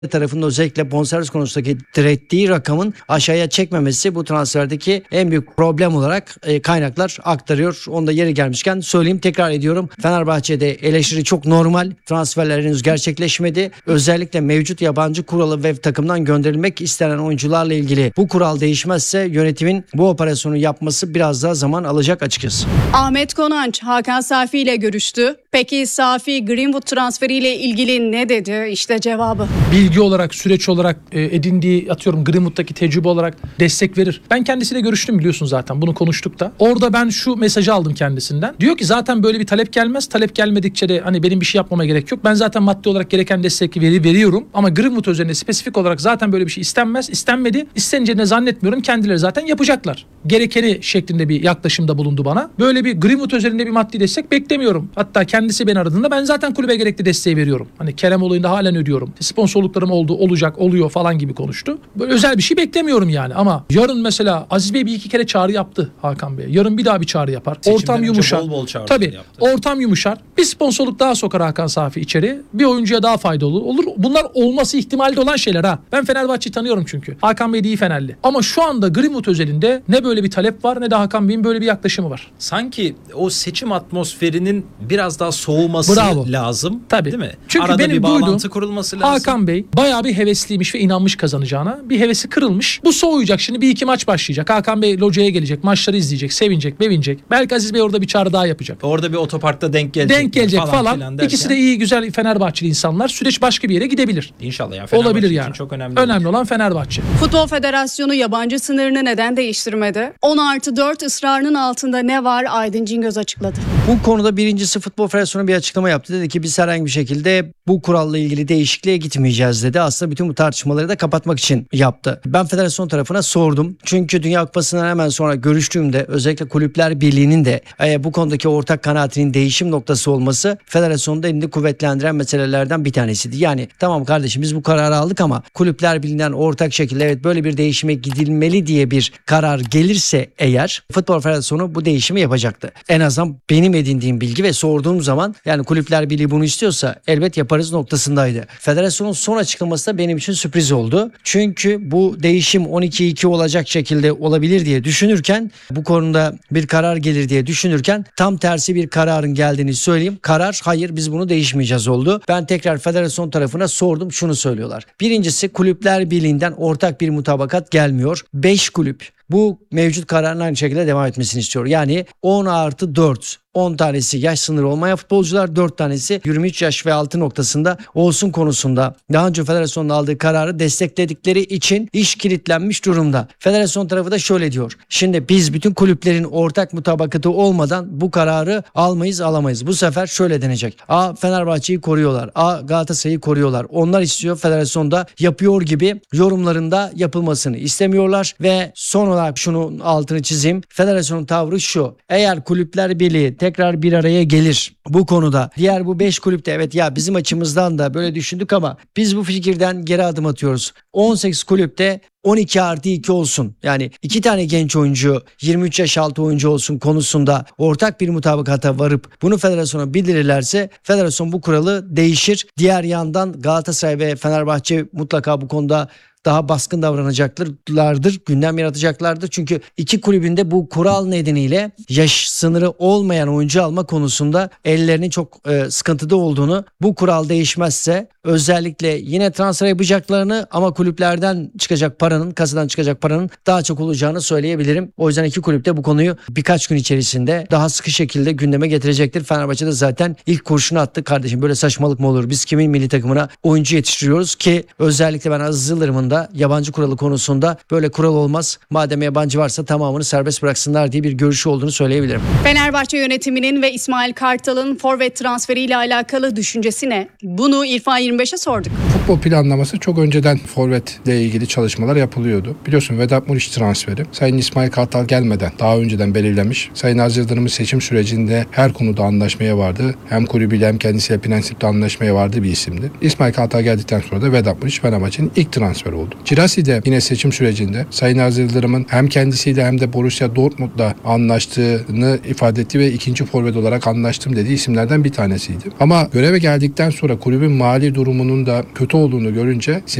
tarafının özellikle bonservis konusundaki direttiği rakamın aşağıya çekmemesi bu transferdeki en büyük problem olarak kaynaklar aktarıyor. Onu da yeri gelmişken söyleyeyim, tekrar ediyorum. Fenerbahçe'de eleştiri çok normal. Transferler henüz gerçekleşmedi. Özellikle mevcut yabancı kuralı ve takımdan gönderilmek istenen oyuncularla ilgili bu kural değişmezse yönetimin bu operasyonu yapması biraz daha zaman alacak açıkçası. Ahmet Konanç, Hakan Safi ile görüştü. Peki Safi Greenwood transferiyle ilgili ne dedi? İşte cevabı. Bilgi olarak, süreç olarak edindiği, atıyorum Greenwood'daki tecrübe olarak destek verir. Ben kendisiyle görüştüm, biliyorsun zaten. Bunu konuştuk da. Orada ben şu mesajı aldım kendisinden. Diyor ki zaten böyle bir talep gelmez. Talep gelmedikçe de hani benim bir şey yapmama gerek yok. Ben zaten maddi olarak gereken destek veriyorum. Ama Greenwood üzerine spesifik olarak zaten böyle bir şey istenmez. İstenmedi. İsteneceğini zannetmiyorum. Kendileri zaten yapacaklar. Gerekeni şeklinde bir yaklaşımda bulundu bana. Böyle bir Greenwood üzerinde bir maddi destek beklemiyorum. Hatta kendisi beni aradığında ben zaten kulübe gerekli desteği veriyorum. Hani Kerem olayında halen ödüyorum. Sponsorluklarım oldu, olacak, oluyor falan gibi konuştu. Böyle özel bir şey beklemiyorum yani. Ama yarın mesela Aziz Bey bir iki kere çağrı yaptı Hakan Bey. Yarın bir daha bir çağrı yapar. Ortam yumuşar. Bol Tabii. Ortam yumuşar. Bir sponsorluk daha sokar Hakan Safi içeri. Bir oyuncuya daha faydalı olur. Bunlar olması ihtimalde olan şeyler ha. Ben Fenerbahçe'yi tanıyorum çünkü. Hakan Bey de iyi Fenerli. Ama şu anda Greenwood özelinde ne böyle bir talep var ne de Hakan Bey'in böyle bir yaklaşımı var. Sanki o seçim atmosferinin biraz daha soğuması lazım. Tabii. Değil mi? Çünkü arada benim bir bağlantı duyduğum kurulması lazım. Hakan Bey bayağı bir hevesliymiş ve inanmış kazanacağına. Bir hevesi kırılmış. Bu soğuyacak. Şimdi bir iki maç başlayacak. Hakan Bey locaya gelecek. Maçları izleyecek. Sevinecek, bevinecek. Belki Aziz Bey orada bir çağrı daha yapacak. Orada bir otoparkta denk gelecek falan. İkisi de iyi, güzel Fenerbahçeli insanlar. Süreç başka bir yere gidebilir. İnşallah. Yani Fenerbahçe olabilir için yani. çok önemli. Önemli olan Fenerbahçe. Futbol Federasyonu yabancı sınırını neden değiştirmedi? 10+4 ısrarının altında ne var? Aydın Cingöz açıkladı. Bu konuda birincisi Futbol Federasyonu bir açıklama yaptı. Dedi ki biz herhangi bir şekilde bu kuralla ilgili değişikliğe gitmeyeceğiz dedi. Aslında bütün bu tartışmaları da kapatmak için yaptı. Ben federasyon tarafına sordum. Çünkü Dünya Kupası'ndan hemen sonra görüştüğümde özellikle Kulüpler Birliği'nin de bu konudaki ortak kanaatinin değişim noktası olması federasyonda elini kuvvetlendiren meselelerden bir tanesiydi. Yani tamam kardeşim biz bu kararı aldık ama Kulüpler Birliği'nden ortak şekilde evet böyle bir değişime gidilmeli diye bir karar gelirse eğer Futbol Federasyonu bu değişimi yapacaktı. En azından benim edindiğim bilgi ve sorduğum zaman yani Kulüpler Birliği bunu istiyorsa elbet yaparız noktasındaydı. Federasyonun son açıklaması da benim için sürpriz oldu. Çünkü bu değişim 12-2 olacak şekilde olabilir diye düşünürken bu konuda bir karar gelir diye düşünürken tam tersi bir kararın geldiğini söyleyeyim. Karar hayır biz bunu değişmeyeceğiz oldu. Ben tekrar federasyon tarafına sordum, şunu söylüyorlar. Birincisi Kulüpler Birliği'nden ortak bir mutabakat gelmiyor. 5 kulüp bu mevcut kararın aynı şekilde devam etmesini istiyor. Yani 10+4. 10 tanesi yaş sınırı olmayan futbolcular, 4 tanesi 23 yaş ve altı noktasında olsun konusunda daha önce federasyonun aldığı kararı destekledikleri için iş kilitlenmiş durumda. Federasyon tarafı da şöyle diyor. Şimdi biz bütün kulüplerin ortak mutabakatı olmadan bu kararı alamayız. Bu sefer şöyle denecek. A Fenerbahçe'yi koruyorlar. A Galatasaray'ı koruyorlar. Onlar istiyor, federasyonda yapıyor gibi yorumlarında yapılmasını istemiyorlar ve son olarak şunun altını çizeyim. Federasyonun tavrı şu. Eğer Kulüpler Birliği tekrar bir araya gelir bu konuda. Diğer bu 5 kulüpte evet ya bizim açımızdan da böyle düşündük ama biz bu fikirden geri adım atıyoruz. 18 kulüpte 12+2 olsun. Yani 2 tane genç oyuncu 23 yaş altı oyuncu olsun konusunda ortak bir mutabakata varıp bunu federasyona bildirirlerse federasyon bu kuralı değişir. Diğer yandan Galatasaray ve Fenerbahçe mutlaka bu konuda daha baskın davranacaklardır, gündem yaratacaklardır. Çünkü iki kulübünde bu kural nedeniyle yaş sınırı olmayan oyuncu alma konusunda ellerinin çok sıkıntıda olduğunu, bu kural değişmezse özellikle yine transfer yapacaklarını ama kulüplerden çıkacak paranın, kasadan çıkacak paranın daha çok olacağını söyleyebilirim. O yüzden iki kulüp de bu konuyu birkaç gün içerisinde daha sıkı şekilde gündeme getirecektir. Fenerbahçe de zaten ilk kurşunu attı. Kardeşim böyle saçmalık mı olur? Biz kimin milli takımına oyuncu yetiştiriyoruz ki özellikle ben Aziz Yıldırım'ın da yabancı kuralı konusunda böyle kural olmaz. Madem yabancı varsa tamamını serbest bıraksınlar diye bir görüşü olduğunu söyleyebilirim. Fenerbahçe yönetiminin ve İsmail Kartal'ın forvet transferiyle alakalı düşüncesi ne? Bunu İrfan 25'e sorduk. Futbol planlaması çok önceden forvetle ilgili çalışmalar yapılıyordu. Biliyorsun Vedat Muriç transferi Sayın İsmail Kartal gelmeden daha önceden belirlemiş. Sayın Aziz Yıldırım'ın seçim sürecinde her konuda anlaşmaya vardı. Hem kulübüyle hem kendisiyle prensipte anlaşmaya vardı bir isimdi. İsmail Kartal geldikten sonra da Vedat Muriç Fenerbahçe'nin ilk transferi oldu. Girassi de yine seçim sürecinde Sayın Aziz Yıldırım'ın hem kendisiyle hem de Borussia Dortmund'la anlaştığını ifade etti ve ikinci forvet olarak anlaştım dediği isimlerden bir tanesiydi. Ama göreve geldikten sonra kulübün mali durumunun da kötü olduğunu görünce